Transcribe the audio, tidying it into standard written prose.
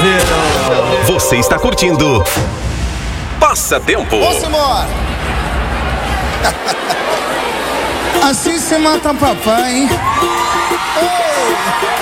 ouvindo. Você está curtindo Passatempo. Vamos embora. Assim se mata papai, hein? Ei.